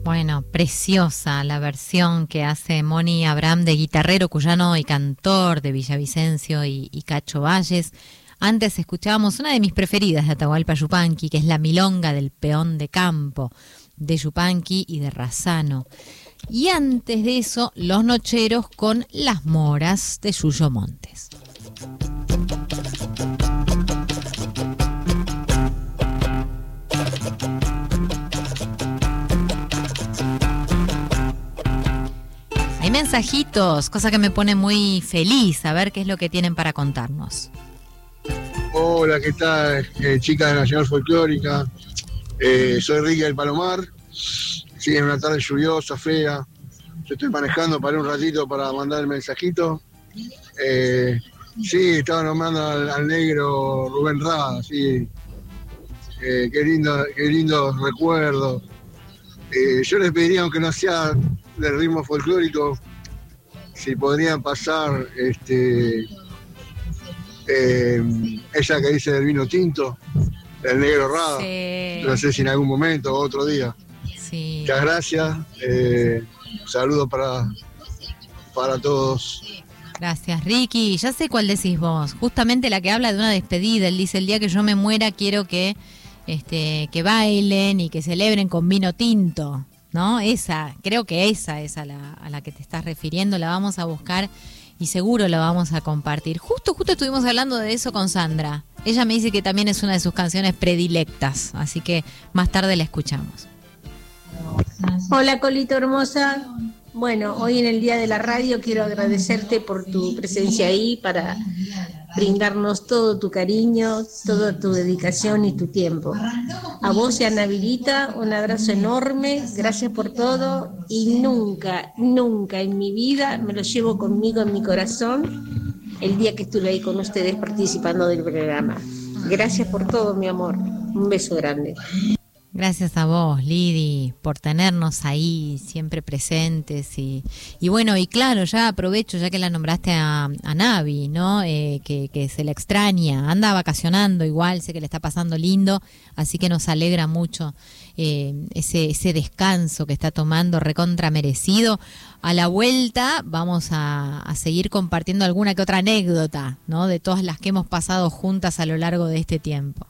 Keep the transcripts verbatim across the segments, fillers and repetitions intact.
Bueno, preciosa la versión que hace Moni Abraham de guitarrero cuyano y cantor de Villavicencio y, y Cacho Valles. Antes escuchábamos una de mis preferidas de Atahualpa Yupanqui, que es la milonga del peón de campo, de Yupanqui y de Razzano. Y antes de eso, Los Nocheros con Las Moras de Yuyo Montes. Hay mensajitos, cosa que me pone muy feliz, a ver qué es lo que tienen para contarnos. Hola, ¿qué tal? Eh, chica de Nacional Folclórica. Eh, soy Ricky del Palomar. Sí, en una tarde lluviosa, fea. Yo estoy manejando para un ratito para mandar el mensajito. Eh, sí, estaba nombrando al, al negro Rubén Rada, sí. Eh, qué lindo, qué lindos recuerdos. Eh, yo les pediría, aunque no sea del ritmo folclórico, si podrían pasar este, eh, esa que dice del vino tinto, del negro Rada. Sí. No sé si en algún momento o otro día. Sí. Muchas gracias. Eh, saludos para, para todos. Gracias, Ricky. Ya sé cuál decís vos. Justamente la que habla de una despedida. Él dice, el día que yo me muera quiero que, este, que bailen y que celebren con vino tinto, ¿no? Esa, creo que esa es a la, a la que te estás refiriendo. La vamos a buscar y seguro la vamos a compartir. Justo, justo estuvimos hablando de eso con Sandra. Ella me dice que también es una de sus canciones predilectas. Así que más tarde la escuchamos. Hola, Colito hermosa. Bueno, hoy en el Día de la Radio quiero agradecerte por tu presencia ahí para brindarnos todo tu cariño, toda tu dedicación y tu tiempo. A vos y a Navidita, un abrazo enorme, gracias por todo y nunca, nunca en mi vida me lo llevo conmigo en mi corazón el día que estuve ahí con ustedes participando del programa. Gracias por todo, mi amor. Un beso grande. Gracias a vos, Lidi, por tenernos ahí siempre presentes y, y bueno, y claro, ya aprovecho, ya que la nombraste a, a Navi, ¿no? Eh, que, que se la extraña, anda vacacionando igual, sé que le está pasando lindo, así que nos alegra mucho eh, ese, ese descanso que está tomando, recontra merecido. A la vuelta vamos a, a seguir compartiendo alguna que otra anécdota, ¿no? De todas las que hemos pasado juntas a lo largo de este tiempo.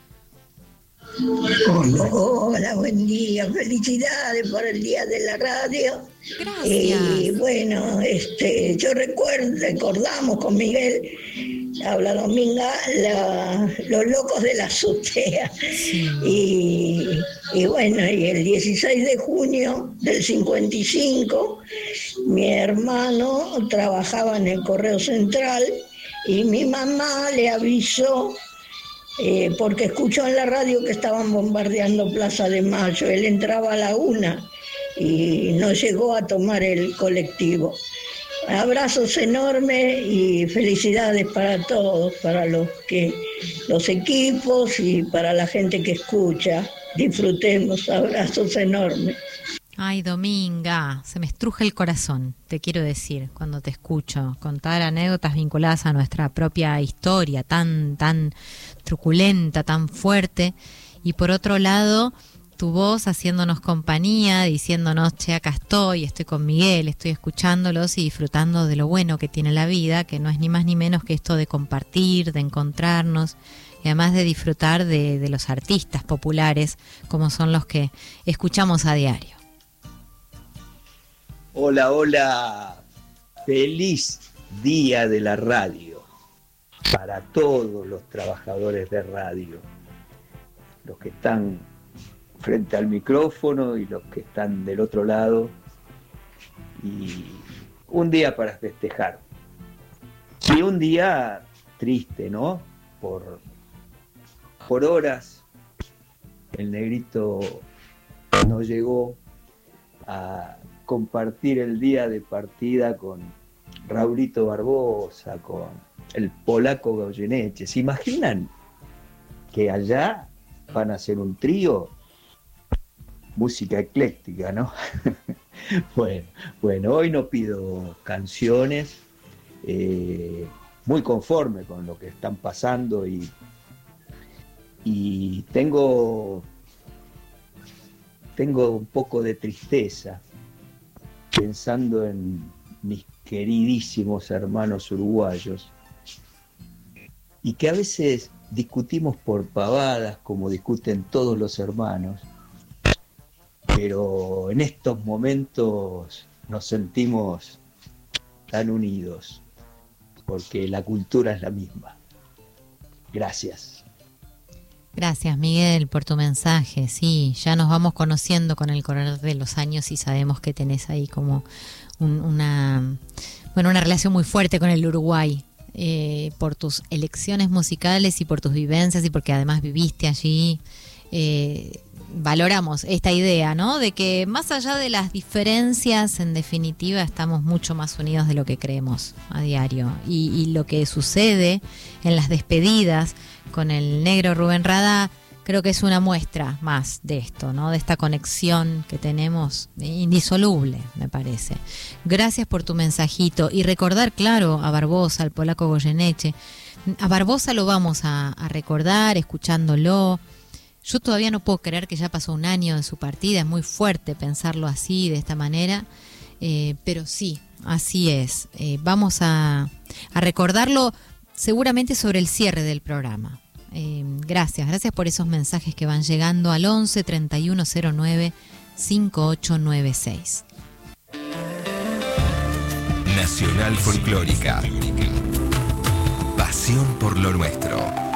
Hola, hola, buen día, felicidades por el Día de la Radio. Gracias. Y bueno, este, yo recuerdo, recordamos con Miguel, habla Dominga, la, los locos de la azotea. Sí. Y, y bueno, y el dieciséis de junio del cincuenta y cinco, mi hermano trabajaba en el Correo Central y mi mamá le avisó. Eh, porque escuchó en la radio que estaban bombardeando Plaza de Mayo. Él entraba a la una y no llegó a tomar el colectivo. Abrazos enormes y felicidades para todos, para los que los equipos y para la gente que escucha. Disfrutemos, abrazos enormes. Ay, Dominga, se me estruje el corazón, te quiero decir, cuando te escucho contar anécdotas vinculadas a nuestra propia historia, tan, tan truculenta, tan fuerte, y por otro lado, tu voz haciéndonos compañía, diciéndonos, che, acá estoy, estoy con Miguel, estoy escuchándolos y disfrutando de lo bueno que tiene la vida, que no es ni más ni menos que esto de compartir, de encontrarnos, y además de disfrutar de, de los artistas populares, como son los que escuchamos a diario. Hola, hola, feliz Día de la Radio para todos los trabajadores de radio, los que están frente al micrófono y los que están del otro lado, y un día para festejar, y un día triste, ¿no? Por, por horas el negrito no llegó a compartir el día de partida con Raulito Barbosa, con el polaco Goyeneche. ¿Se imaginan que allá van a hacer un trío? Música ecléctica, ¿no? bueno, bueno, hoy no pido canciones, eh, muy conforme con lo que están pasando y, y tengo tengo un poco de tristeza pensando en mis queridísimos hermanos uruguayos, y que a veces discutimos por pavadas como discuten todos los hermanos, pero en estos momentos nos sentimos tan unidos porque la cultura es la misma. Gracias. Gracias, Miguel, por tu mensaje. Sí, ya nos vamos conociendo con el correr de los años y sabemos que tenés ahí como un, una, bueno, una relación muy fuerte con el Uruguay, eh, por tus elecciones musicales y por tus vivencias y porque además viviste allí. Eh, valoramos esta idea, ¿no? De que más allá de las diferencias, en definitiva, estamos mucho más unidos de lo que creemos a diario. Y, y lo que sucede en las despedidas con el negro Rubén Rada, creo que es una muestra más de esto, ¿no? De esta conexión que tenemos, indisoluble, me parece. Gracias por tu mensajito. Y recordar, claro, a Barbosa, al polaco Goyeneche. A Barbosa lo vamos a, a recordar, escuchándolo. Yo todavía no puedo creer que ya pasó un año de su partida, es muy fuerte pensarlo así, de esta manera, eh, pero sí, así es. Eh, vamos a, a recordarlo seguramente sobre el cierre del programa. Eh, gracias, gracias por esos mensajes que van llegando al once treinta y uno cero nueve cincuenta y ocho noventa y seis. Nacional Folclórica. Pasión por lo nuestro.